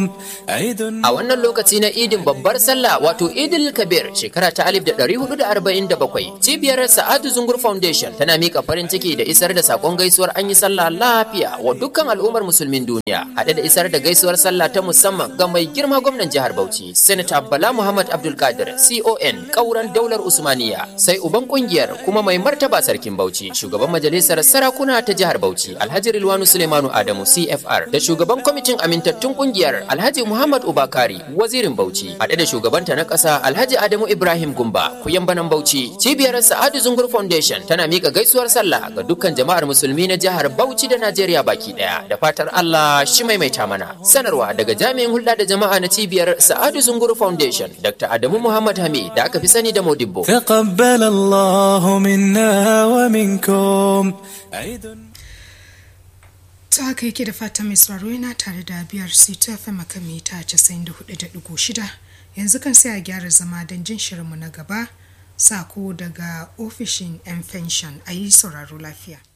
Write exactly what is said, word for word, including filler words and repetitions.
A wannan lokaci na idin babbar sallah wato idil kabir shekara ta alif da ɗari hudu da arba'in da bakwai cibiyar Sa'adu Zungur Foundation tana mika farin ciki da isar da sakon gaisuwar an yi sallah lafiya wa dukkan al'ummar musulmin duniya haɗe da isar da gaisuwar sallah ta musamman ga mai girma gwamnan jihar Bauchi Senator Bala Muhammad Abdul Qadir C O N kauran daular Usmaniya sai uban kungiyar kuma mai martaba sarkin Bauchi shugaban majalisar sarakuna ta jihar Bauchi Alhaji Rilwanu Suleimanu Adamu C F R da shugaban kwamitin amintattun kungiyar Alhaji Muhammad Ubakari wazirin Bauchi haɗe da shugabanta na ƙasa Alhaji Adamu Ibrahim Gumba kuyambanan Bauchi cibiyar Sa'adu Zungur Foundation tana mika gaisuwar sallah ga dukkan jama'ar musulmi na jihar Bauchi da Najeriya baki daya da fatar Allah shi maimaita mana sanarwa daga jami'in hulɗa da jama'a na cibiyar Sa'adu Zungur Foundation Dr. Adamu Muhammad Hamid da aka fi sani da Modibbo. تقبل الله منا ومنكم ta haka yake da fata mai sauraro yana tare da biyar C T F M kan mita casa'in da hudu da ɗigo shida yanzu kan sai a gyara zama don jin shirinmu na gaba sako daga ofishin 'yan fenshan a yi sauraro lafiya.